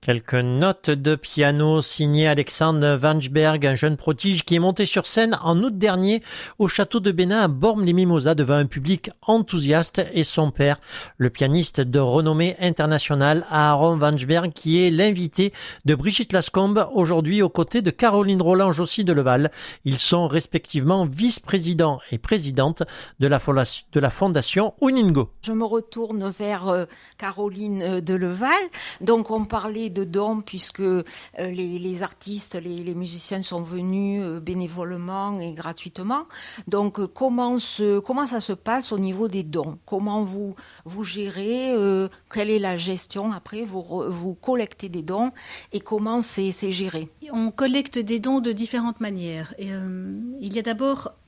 Quelques notes de piano signées Alexandre Vanchberg, un jeune prodige qui est monté sur scène en août dernier au château de Bénin à Bormes-les-Mimosas devant un public enthousiaste et son père, le pianiste de renommée internationale Aaron Vanchberg, qui est l'invité de Brigitte Lascombe aujourd'hui aux côtés de Caroline Roland-Jossy de Leval. Ils sont respectivement vice-président et présidente de la fondation Uningo. Je me retourne vers Caroline de Leval. Donc on parlait de dons puisque les artistes, les musiciens sont venus bénévolement et gratuitement. Donc comment ça se passe au niveau des dons? Comment vous gérez? Quelle est la gestion après? Vous collectez des dons et comment c'est géré? On collecte des dons de différentes manières. Et, il y a d'abord